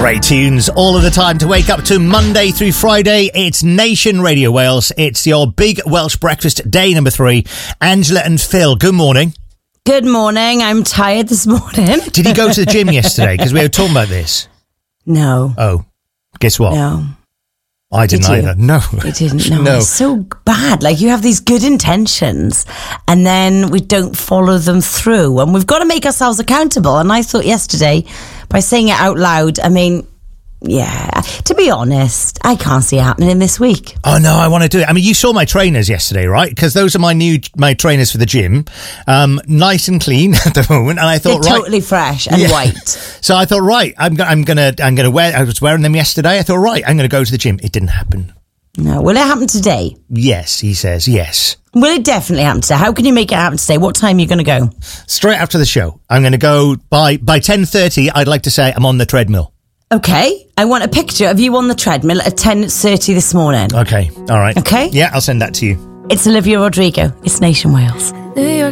Great tunes all of the time to wake up to Monday through Friday. It's Nation Radio Wales. It's your big Welsh breakfast, day number 3. Angela and Phil, good morning. Good morning. I'm tired this morning. Did you go to the gym yesterday? Because we were talking about this. No. Oh, guess what? No. I didn't either. No. You didn't? No. It's so bad. Like, you have these good intentions and then we don't follow them through. And we've got to make ourselves accountable. And I thought yesterday, by saying it out loud, I mean, yeah, to be honest, I can't see it happening this week. Oh, no, I want to do it. I mean, you saw my trainers yesterday, right? Because those are my trainers for the gym. Nice and clean at the moment. And I thought, they're totally fresh and white. So I thought, right, I'm gonna wear. I was wearing them yesterday. I thought, right, I'm gonna go to the gym. It didn't happen. No, will it happen today? Yes, he says yes. Will it definitely happen today? How can you make it happen today? What time are you going to go? Straight after the show. I'm going to go by 10:30. I'd like to say I'm on the treadmill. Okay, I want a picture of you on the treadmill at 10:30 this morning. Okay, all right. Okay? Yeah, I'll send that to you. It's Olivia Rodrigo. It's Nation Wales. New York